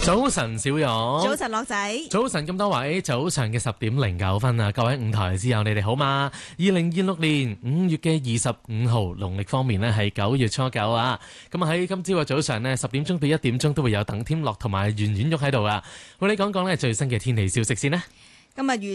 早晨，小玉。 早晨，樂仔。 早晨，咁多位，早上嘅10:09啊！各位五台之友，你哋好嘛？2026年5月嘅25號，農曆方面呢係9月初9啊！咁喺今朝嘅早上呢，10點鐘到1點鐘都會有鄧添樂同埋圓圓玉喺度啊！為你講講呢最新嘅天氣消息先呢。 今日